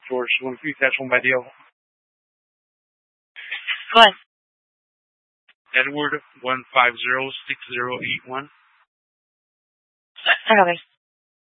George. You want to repeat that one by deal? Go ahead. Edward 1506081. Okay.